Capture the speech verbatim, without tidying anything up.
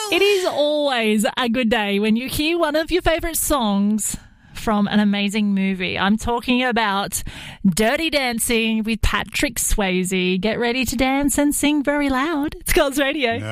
It is always a good day when you hear one of your favourite songs from an amazing movie. I'm talking about Dirty Dancing with Patrick Swayze. Get ready to dance and sing very loud. It's Girls Radio.